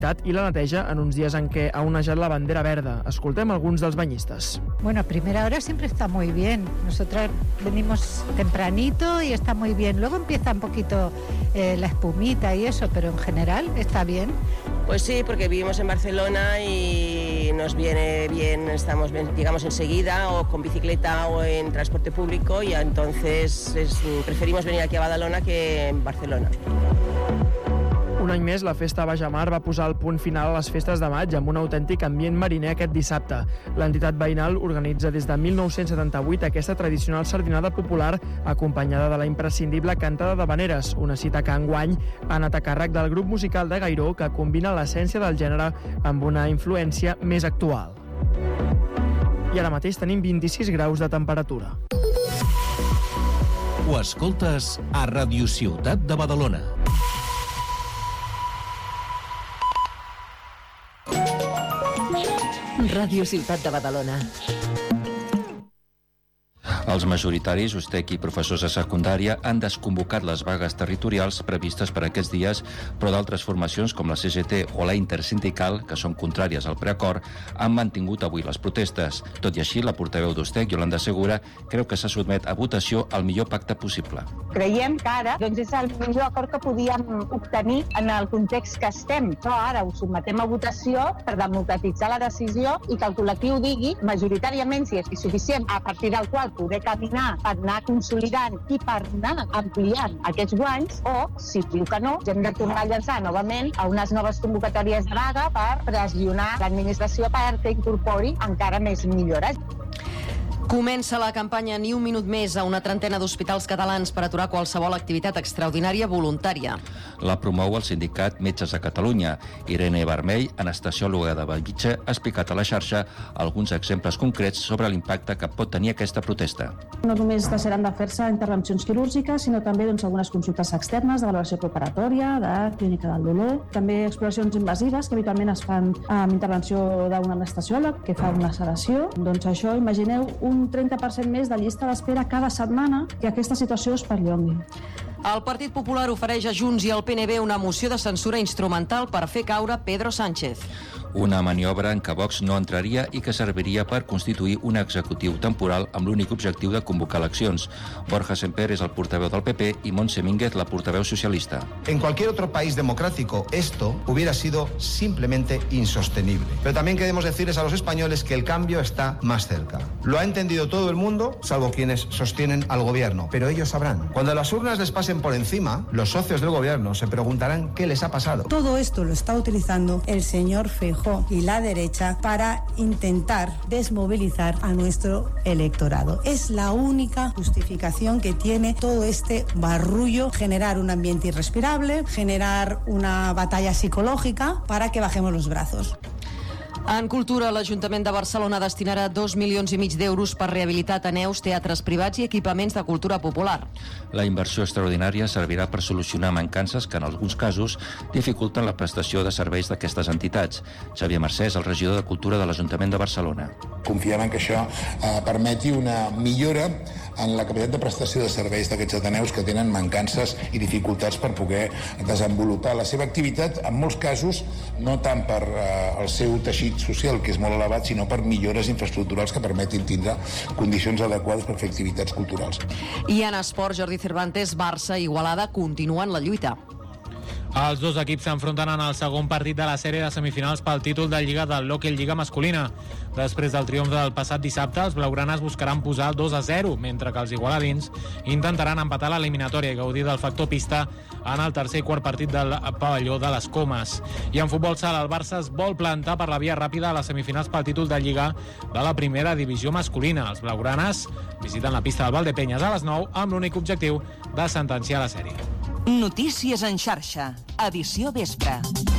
i la neteja en uns dies en què ha onejat la bandera verda. Escoltem alguns dels banyistes. Bueno, a primera hora siempre está muy bien. Nosotros venimos tempranito y está muy bien. Luego empieza un poquito la espumita y eso, pero en general está bien. Pues sí, porque vivimos en Barcelona y nos viene bien, llegamos enseguida o con bicicleta o en transporte público y entonces preferimos venir aquí a Badalona que en Barcelona. Un any més, la Festa Bajamar va posar el punt final a les festes de maig amb un autèntic ambient mariner aquest dissabte. L'entitat veïnal organitza des de 1978 aquesta tradicional sardinada popular acompanyada de la imprescindible cantada d'havaneres, una cita que enguany ha anat a càrrec del grup musical de Gairó que combina l'essència del gènere amb una influència més actual. I ara mateix tenim 26 graus de temperatura. Ho escoltes a Radio Ciutat de Badalona. Ràdio Ciutat de Badalona. Els majoritaris, USTEC i professors de secundària han desconvocat les vagues territorials previstes per aquests dies, però d'altres formacions com la CGT o la Intersindical, que són contràries al preacord, han mantingut avui les protestes. Tot i així, la portaveu d'USTEC, Yolanda Segura, creu que se sotmet a votació el millor pacte possible. Creiem que ara és el millor acord que podíem obtenir en el context que estem. Però ara ho sotmetem a votació per democratitzar la decisió i que el col·lectiu digui majoritàriament si és suficient, a partir del qual poder caminar per anar consolidant i per anar ampliant aquests guanys, o, si diu que no, hem de tornar a llançar novament a unes noves convocatòries de vaga per pressionar l'administració perquè incorpori encara més millores. Comença la campanya Ni un minut més a una trentena d'hospitals catalans per aturar qualsevol activitat extraordinària voluntària. La promou el sindicat Metges de Catalunya. Irene Vermell, anestesiòloga de Bellvitge, ha explicat a la xarxa alguns exemples concrets sobre l'impacte que pot tenir aquesta protesta. No només deixaran de fer-se intervencions quirúrgiques, sinó també algunes consultes externes de valoració preparatòria, de clínica del dolor, també exploracions invasives que habitualment es fan amb intervenció d'un anestesiòleg que fa una sedació. Doncs això, imagineu un 30% més de llista d'espera cada setmana que aquesta situació es perllongui. El Partit Popular ofereix a Junts i al PNB una moció de censura instrumental per fer caure Pedro Sánchez. Una maniobra en què Vox no entraria i que serviria per constituir un executiu temporal amb l'únic objectiu de convocar eleccions. Borja Semper és el portaveu del PP i Montse Mínguez la portaveu socialista. En cualquier otro país democrático esto hubiera sido simplemente insostenible. Pero también queremos decirles a los españoles que el cambio está más cerca. Lo ha entendido todo el mundo, salvo quienes sostienen al gobierno, pero ellos sabrán. Cuando las urnas les pasen por encima, los socios del gobierno se preguntarán qué les ha pasado. Todo esto lo está utilizando el señor Feijóo y la derecha para intentar desmovilizar a nuestro electorado. Es la única justificación que tiene todo este barullo, generar un ambiente irrespirable, generar una batalla psicológica para que bajemos los brazos. En cultura, l'Ajuntament de Barcelona destinarà 2,5 milions d'euros per rehabilitar ateneus, teatres privats i equipaments de cultura popular. La inversió extraordinària servirà per solucionar mancances que en alguns casos dificulten la prestació de serveis d'aquestes entitats. Xavier Mercès, el regidor de Cultura de l'Ajuntament de Barcelona. Confiem en que això permeti una millora en la capacitat de prestació de serveis d'aquests ateneus que tenen mancances i dificultats per poder desenvolupar la seva activitat, en molts casos no tant per el seu teixit social, que és molt elevat, sinó per millores infraestructurals que permetin tindre condicions adequades per fer activitats culturals. I en esport, Jordi Cervantes, Barça i Igualada continuen la lluita. Els dos equips s'enfronten en el segon partit de la sèrie de semifinals pel títol de Lliga del l'Hockey Lliga masculina. Després del triomf del passat dissabte, els blaugranes buscaran posar el 2-0, mentre que els igualadins intentaran empatar l'eliminatòria i gaudir del factor pista en el tercer i quart partit del pavelló de les Comes. I en futbol sala, el Barça es vol plantar per la via ràpida a les semifinals pel títol de Lliga de la primera divisió masculina. Els blaugranes visiten la pista del Valdepeñas a les 9 amb l'únic objectiu de sentenciar la sèrie. Notícies en xarxa, edició vespre.